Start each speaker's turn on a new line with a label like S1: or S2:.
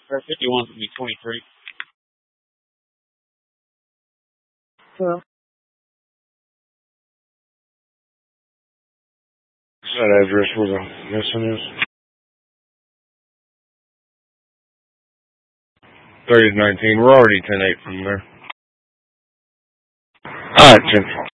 S1: Or 51 would be 23.
S2: Well,
S3: that address where the missing is? 30 to 19. We're already 10-8 from there. Alright, Jim.